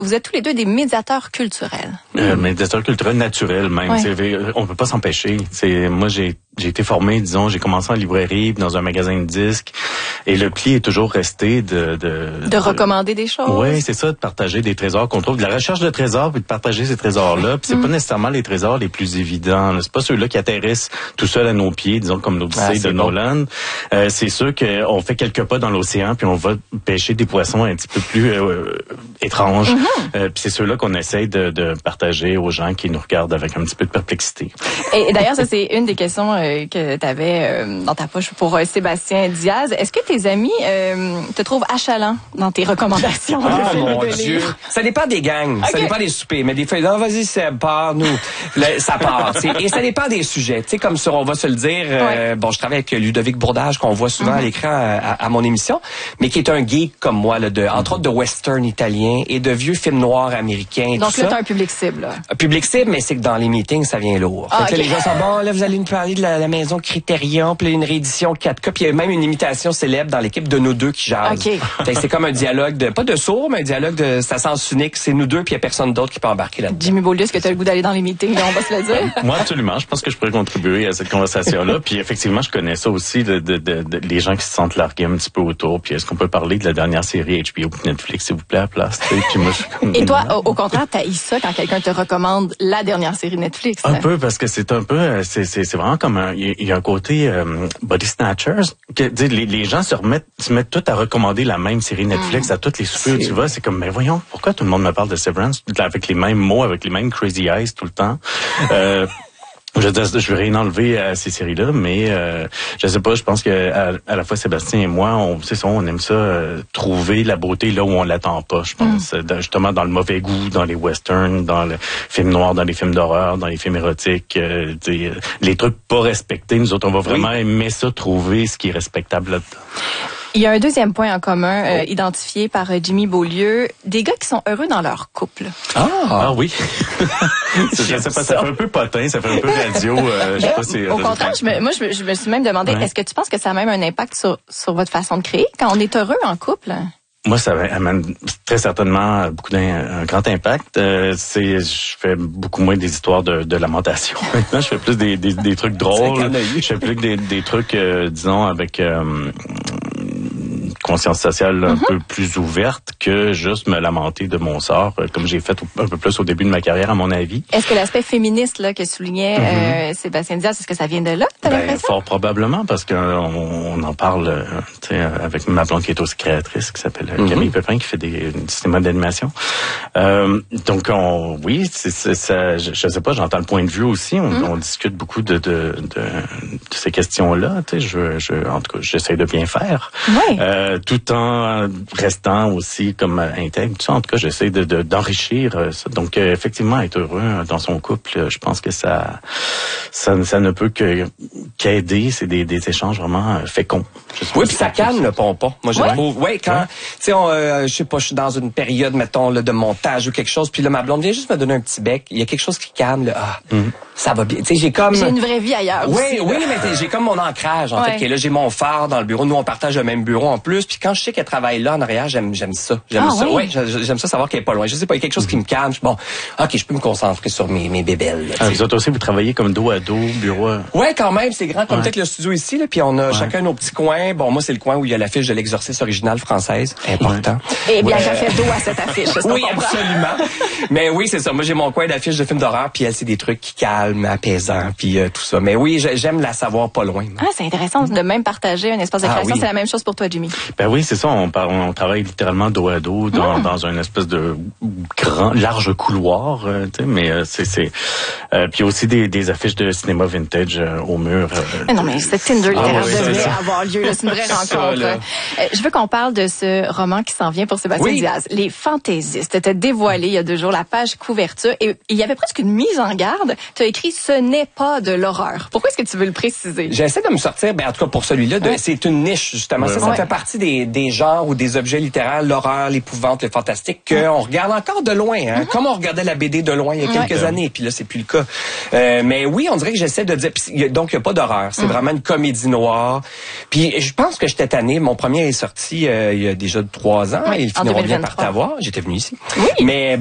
vous êtes tous les deux des médiateurs culturels. Médiateurs culturels naturels même. Ouais. On peut pas s'empêcher. Moi, j'ai été formé, disons, j'ai commencé en librairie, dans un magasin de disques, et le pli est toujours resté de recommander des choses. Oui, c'est ça, de partager des trésors qu'on trouve, de la recherche de trésors, puis de partager ces trésors-là. Puis c'est pas nécessairement les trésors les plus évidents. C'est pas ceux-là qui atterrissent tout seuls à nos pieds, disons comme l'Odyssée de Nolan. C'est sûr qu'on fait quelques pas dans l'océan, puis on va pêcher des poissons un petit peu plus étranges. Puis c'est ceux-là qu'on essaye de partager aux gens qui nous regardent avec un petit peu de perplexité. Et d'ailleurs, ça c'est une des questions que tu avais dans ta poche pour Sébastien Diaz. Est-ce que tes amis te trouvent achalant dans tes recommandations de films mon et de Dieu. livres? Ça dépend des gangs, ça dépend des soupers, mais des fois, non, vas-y, Seb, part-nous. Ça part. Et ça dépend des sujets. Tu sais, comme on va se le dire, bon, je travaille avec Ludovic Bourdage, qu'on voit souvent à l'écran à mon émission, mais qui est un geek comme moi, là, entre autres de western italien et de vieux films noirs américains. Donc là, t'as un public cible. Un public cible, mais c'est que dans les meetings, ça vient lourd. Fait que là, les gens sont bon, là, vous allez nous parler de la maison Criterion, puis une réédition 4K, puis il y a même une imitation célèbre dans l'équipe de nous deux qui jase. Fait que c'est comme un dialogue pas de sourd, mais un dialogue de ça sens unique, c'est nous deux, puis il y a personne d'autre qui peut embarquer là-dedans. Jimmy Beaulieu, est-ce que tu as le goût d'aller dans les meetings, là, on va se le dire? Moi, absolument. Je pense que je pourrais contribuer à cette conversation-là. Puis effectivement, je connais ça aussi, les gens qui se sentent largués un petit peu autour. Puis est-ce qu'on peut parler de la dernière série HBO Netflix, s'il vous plaît, à place? Puis moi, et toi, au contraire, t'haïs ça quand quelqu'un te recommande la dernière série Netflix? Un peu, parce que c'est un peu, c'est vraiment comme il y a un côté body snatchers. Les gens se mettent tout à recommander la même série Netflix à toutes les soupers où tu vas. C'est comme, mais voyons, pourquoi tout le monde me parle de Severance avec les mêmes mots, avec les mêmes crazy eyes tout le temps? Je veux rien enlever à ces séries-là, mais je sais pas, je pense que à la fois Sébastien et moi, on aime ça trouver la beauté là où on l'attend pas, je pense. Justement dans le mauvais goût, dans les westerns, dans le film noir, dans les films d'horreur, dans les films érotiques, les trucs pas respectés. Nous autres, on va vraiment aimer ça, trouver ce qui est respectable là-dedans. Il y a un deuxième point en commun identifié par Jimmy Beaulieu, des gars qui sont heureux dans leur couple. Ah oui. Je sais pas, ça fait un peu potin, ça fait un peu radio. Je sais pas si, au contraire, je me suis même demandé, est-ce que tu penses que ça a même un impact sur votre façon de créer quand on est heureux en couple? Moi, ça amène très certainement un grand impact. Je fais beaucoup moins des histoires de lamentation. Maintenant, je fais plus des trucs drôles. Je fais plus des trucs, disons, avec conscience sociale un peu plus ouverte que juste me lamenter de mon sort, comme j'ai fait un peu plus au début de ma carrière, à mon avis. Est-ce que l'aspect féministe là que soulignait Sébastien Diaz, est-ce que ça vient de là, t'as l'impression? Fort probablement, parce qu'on en parle avec ma blonde qui est aussi créatrice, qui s'appelle Camille Pépin, qui fait du cinéma d'animation. Donc, oui, ça, je sais pas, j'entends le point de vue aussi. On discute beaucoup de ces questions-là. En tout cas, j'essaie de bien faire. Oui. Tout en restant aussi comme intègre. En tout cas, j'essaie d'enrichir ça. Donc, effectivement, être heureux dans son couple, je pense que ça ne peut qu'aider. C'est des échanges vraiment féconds. Oui, puis ça calme le pompon. Moi, je trouve. Oui, quand, tu sais, je sais pas, je suis dans une période, mettons, là, de montage ou quelque chose, puis là, ma blonde vient juste me donner un petit bec. Il y a quelque chose qui calme, là. Ça va bien. Tu sais, j'ai une vraie vie ailleurs aussi. Oui, mais j'ai comme mon ancrage, en fait. Que là, j'ai mon phare dans le bureau. Nous, on partage le même bureau en plus. Puis quand je sais qu'elle travaille là en arrière, j'aime ça. J'aime ça. Oui, j'aime ça savoir qu'elle est pas loin. Je sais pas, il y a quelque chose qui me calme. Bon, OK, je peux me concentrer sur mes bébelles. Là, vous autres aussi, vous travaillez comme dos à dos, bureau. Oui, quand même, c'est grand comme peut-être le studio ici, là, puis on a chacun nos petits coins. Bon, moi, c'est le coin où il y a l'affiche de l'Exorciste originale française. Important. Et bien, ça fait dos à cette affiche. Oui, absolument. Mais oui, c'est ça. Moi, j'ai mon coin d'affiche de films d'horreur, puis elle, c'est des trucs qui calment, apaisants, puis tout ça. Mais oui, j'aime la savoir pas loin. Ah, c'est intéressant de même partager un espace de création. C'est la même chose pour toi, Jimmy. Ben oui, c'est ça. On travaille littéralement dos à dos dans une espèce de large couloir, mais puis aussi des affiches de cinéma vintage au mur. Non, mais c'est Tinder littéraire devrait avoir lieu. C'est une vraie rencontre. Je veux qu'on parle de ce roman qui s'en vient pour Sébastien Diaz. Les Fantaisistes. T'as dévoilé il y a 2 jours la page couverture et il y avait presque une mise en garde. T'as écrit « Ce n'est pas de l'horreur ». Pourquoi est-ce que tu veux le préciser? J'essaie de me sortir, en tout cas pour celui-là, c'est une niche justement. Ça fait partie des genres ou des objets littéraires, l'horreur, l'épouvante, le fantastique, qu'on regarde encore de loin, comme on regardait la BD de loin il y a quelques années, puis là c'est plus le cas. Mais oui, on dirait que j'essaie de dire, donc il y a pas d'horreur, c'est vraiment une comédie noire. Puis je pense que j'étais tanné. Mon premier est sorti il y a déjà 3 ans. Oui, Ils finiront bien par 2023. t'avoir. J'étais venu ici. Oui. Mais